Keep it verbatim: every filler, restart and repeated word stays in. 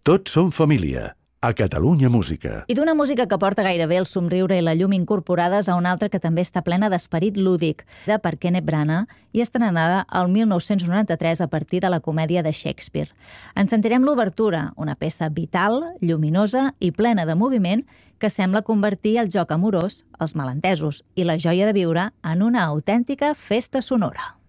Tots som família, a Catalunya Música. I d'una música que porta gairebé el somriure i la llum incorporades a una altra que també està plena d'esperit lúdic, de Per Kenneth Branagh, i estrenada el mil nou-cents noranta-tres a partir de la comèdia de Shakespeare. Ens sentirem l'obertura, una peça vital, lluminosa i plena de moviment que sembla convertir el joc amorós, els malentesos i la joia de viure en una autèntica festa sonora.